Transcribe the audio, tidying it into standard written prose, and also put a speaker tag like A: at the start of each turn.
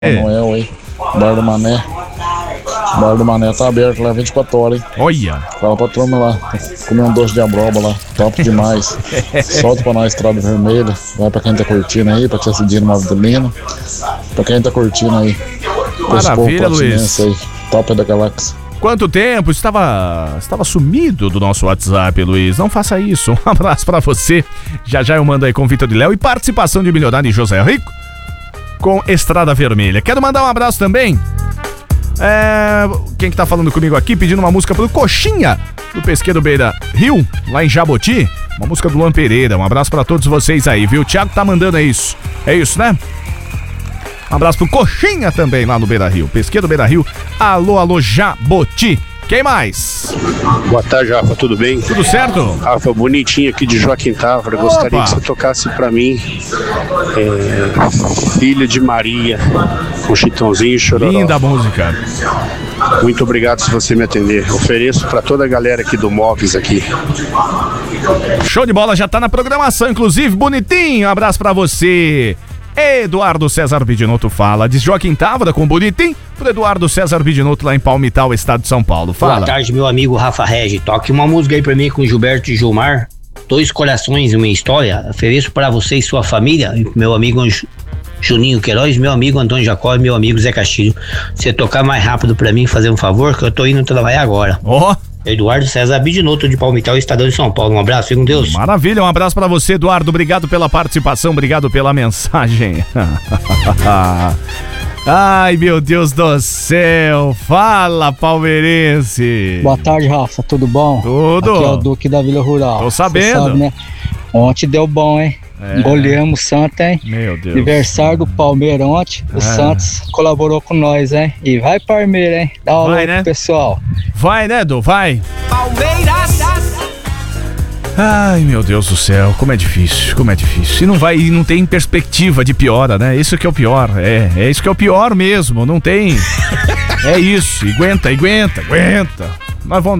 A: Noel aí, Bar do Mané. Bar do Mané tá aberto lá 24 horas, hein?
B: Olha!
A: Fala pra turma lá, comer um doce de abroba lá, top demais. Solta pra nós Estrada Vermelha, vai pra quem tá curtindo aí, pra tia Cidinha Nova do Lino. Pra quem tá curtindo aí.
B: Maravilha, Luiz.
A: Aí, top da galáxia.
B: Quanto tempo? Estava sumido do nosso WhatsApp, Luiz. Não faça isso. Um abraço pra você. Já eu mando aí com Vitor de Léo e participação de milionário e José Rico com Estrada Vermelha. Quero mandar um abraço também. Quem que tá falando comigo aqui, pedindo uma música pro Coxinha, do Pesqueiro Beira Rio, lá em Jaboti. Uma música do Luan Pereira. Um abraço pra todos vocês aí, viu? O Thiago tá mandando isso. É isso, né? Um abraço pro Coxinha também lá no Beira Rio. Pesqueiro Beira Rio. Alô, Jaboti. Quem mais?
C: Boa tarde, Rafa, tudo bem?
B: Tudo certo?
C: Rafa, bonitinho aqui de Joaquim Távora. Gostaria que você tocasse pra mim Filha de Maria, com Chitãozinho e Chororó.
B: Linda música.
C: Muito obrigado se você me atender. Ofereço pra toda a galera aqui do Móveis aqui.
B: Show de bola, já tá na programação, inclusive, bonitinho. Um abraço pra você. Eduardo César Bidinotto fala de Joaquim Távora com Bonitinho pro Eduardo César Bidinotto lá em Palmital, estado de São Paulo. Fala.
D: Boa tarde, meu amigo Rafa Regi. Toque uma música aí pra mim com Gilberto e Gilmar. 2 corações e uma história. Ofereço para você e sua família, meu amigo Juninho Queiroz, meu amigo Antônio Jacó e meu amigo Zé Castilho. Você tocar mais rápido pra mim, fazer um favor, que eu tô indo trabalhar agora. Eduardo César Bidinotto de Palmital, Estadão de São Paulo. Um abraço, fique com Deus.
B: Maravilha, um abraço pra você, Eduardo. Obrigado pela participação, obrigado pela mensagem. Ai, meu Deus do céu. Fala, palmeirense.
E: Boa tarde, Rafa. Tudo bom?
B: Tudo.
E: Aqui é o Duque da Vila Rural.
B: Tô sabendo.
E: Você sabe, né? Ontem deu bom, hein? Goleamos o Santos, hein?
B: Meu Deus.
E: Aniversário do Palmeiras ontem. O Santos colaborou com nós, hein? E vai, Palmeiras, hein? Dá uma olhada, né, pessoal.
B: Vai, né, Edu? Vai.
F: Palmeiras.
B: Ai, meu Deus do céu, como é difícil. E não tem perspectiva de piora, né? Isso que é o pior. É isso que é o pior mesmo. Não tem. É isso. Aguenta. Nós vamos